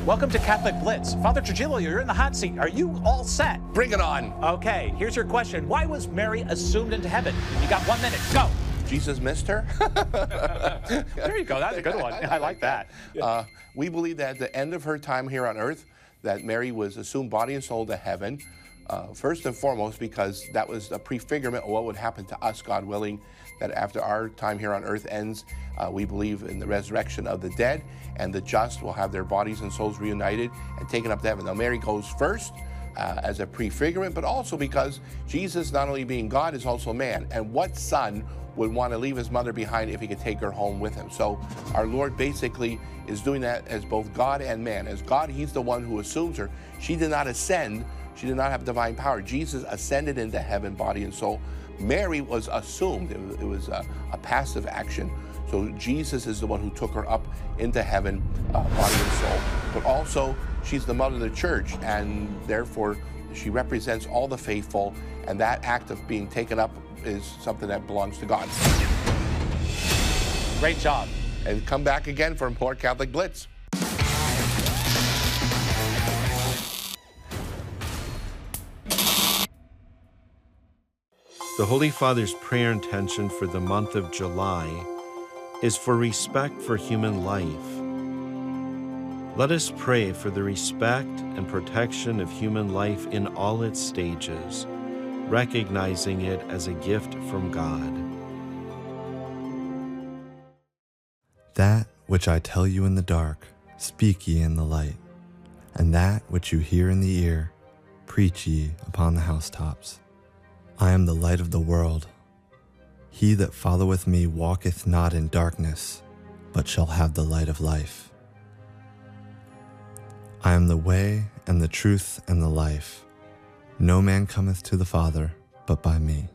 Welcome to Catholic Blitz. Father Trujillo, you're in the hot seat. Are you all set? Bring it on. Okay, here's your question. Why was Mary assumed into heaven? You got 1 minute. Go. Jesus missed her? There you go. That's a good one. I like that. We believe that at the end of her time here on earth, that Mary was assumed body and soul to heaven. First and foremost, because that was a prefigurement of what would happen to us, God willing, that after our time here on earth ends, we believe in the resurrection of the dead, and the just will have their bodies and souls reunited and taken up to heaven. Now, Mary goes first as a prefigurement, but also because Jesus, not only being God, is also man. And what son would want to leave his mother behind if he could take her home with him? So our Lord basically is doing that as both God and man. As God, he's the one who assumes her. She did not ascend. She did not have divine power. Jesus ascended into heaven, body and soul. Mary was assumed. It was a passive action. So Jesus is the one who took her up into heaven, body and soul. But also, she's the mother of the church, and therefore she represents all the faithful, and that act of being taken up is something that belongs to God. Great job. And come back again for more Catholic Blitz. The Holy Father's prayer intention for the month of July is for respect for human life. Let us pray for the respect and protection of human life in all its stages, recognizing it as a gift from God. That which I tell you in the dark, speak ye in the light, and that which you hear in the ear, preach ye upon the housetops. I am the light of the world. He that followeth me walketh not in darkness, but shall have the light of life. I am the way and the truth and the life. No man cometh to the Father but by me.